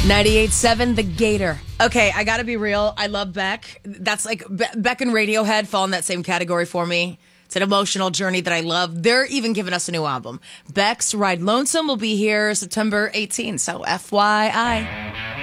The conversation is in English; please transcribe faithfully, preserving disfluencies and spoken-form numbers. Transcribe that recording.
ninety-eight point seven The Gator. Okay, I gotta be real. I love Beck. That's like, Be- Beck and Radiohead fall in that same category for me. It's an emotional journey that I love. They're even giving us a new album. Beck's Ride Lonesome will be here September eighteenth, so F Y I.